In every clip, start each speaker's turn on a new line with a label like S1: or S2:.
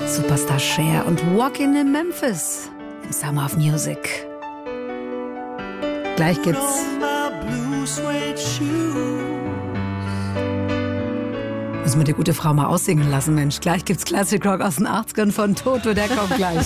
S1: Superstar Cher und Walking in Memphis im Summer of Music. Gleich gibt's müssen wir die gute Frau mal aussingen lassen, Mensch. Gleich gibt's Classic Rock aus den 80ern von Toto, der kommt gleich.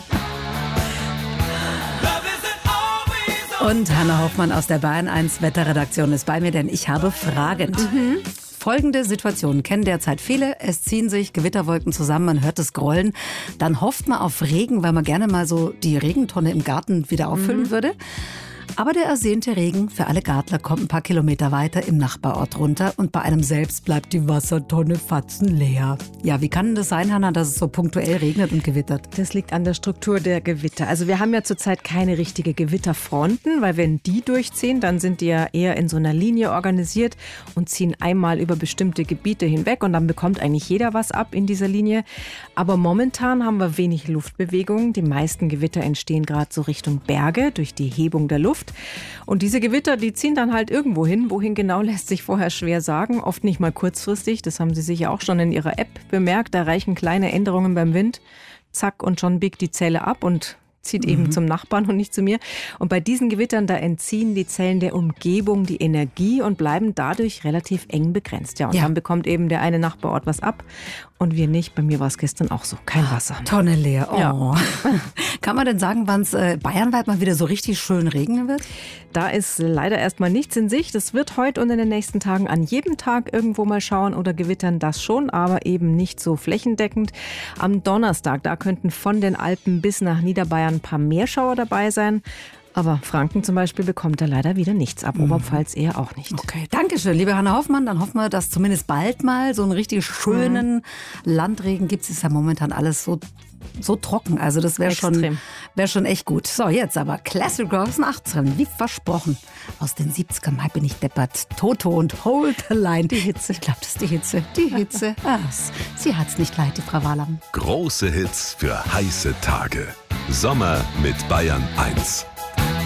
S1: Und Hanna Hoffmann aus der Bayern 1 Wetterredaktion ist bei mir, denn ich habe Fragen. Folgende Situation kennen derzeit viele. Es ziehen sich Gewitterwolken zusammen, man hört es grollen. Dann hofft man auf Regen, weil man gerne mal so die Regentonne im Garten wieder auffüllen würde. Aber der ersehnte Regen für alle Gartler kommt ein paar Kilometer weiter im Nachbarort runter und bei einem selbst bleibt die Wassertonne fatzenleer. Ja, wie kann denn das sein, Hanna, dass es so punktuell regnet und gewittert?
S2: Das liegt an der Struktur der Gewitter. Also wir haben ja zurzeit keine richtige Gewitterfronten, weil wenn die durchziehen, dann sind die ja eher in so einer Linie organisiert und ziehen einmal über bestimmte Gebiete hinweg und dann bekommt eigentlich jeder was ab in dieser Linie. Aber momentan haben wir wenig Luftbewegung. Die meisten Gewitter entstehen gerade so Richtung Berge durch die Hebung der Luft. Und diese Gewitter, die ziehen dann halt irgendwo hin. Wohin genau, lässt sich vorher schwer sagen. Oft nicht mal kurzfristig. Das haben Sie sicher auch schon in Ihrer App bemerkt. Da reichen kleine Änderungen beim Wind. Zack, und schon biegt die Zelle ab und zieht eben zum Nachbarn und nicht zu mir. Und bei diesen Gewittern, da entziehen die Zellen der Umgebung die Energie und bleiben dadurch relativ eng begrenzt. Ja, und dann bekommt eben der eine Nachbarort was ab und wir nicht. Bei mir war es gestern auch so. Kein Wasser.
S1: Tonne leer. Oh.
S2: Ja.
S1: Kann man denn sagen, wann es bayernweit mal wieder so richtig schön regnen wird?
S2: Da ist leider erstmal nichts in Sicht. Es wird heute und in den nächsten Tagen an jedem Tag irgendwo mal schauen oder gewittern, das schon, aber eben nicht so flächendeckend. Am Donnerstag, da könnten von den Alpen bis nach Niederbayern ein paar Meerschauer dabei sein. Aber Franken zum Beispiel bekommt da leider wieder nichts ab. Oberpfalz eher auch nicht.
S1: Okay, danke schön, liebe Hanna Hoffmann. Dann hoffen wir, dass zumindest bald mal so einen richtig schönen Landregen gibt. Es ist ja momentan alles so trocken. Also das wäre schon echt gut. So, jetzt aber Classic Rock aus den 80ern, wie versprochen. Aus den 70ern, mal bin ich deppert. Toto und Hold the Line. Die Hitze, ich glaube, das ist die Hitze. Die Hitze. Sie hat's nicht leid, die Frau Wahlam.
S3: Große Hits für heiße Tage. Sommer mit Bayern 1.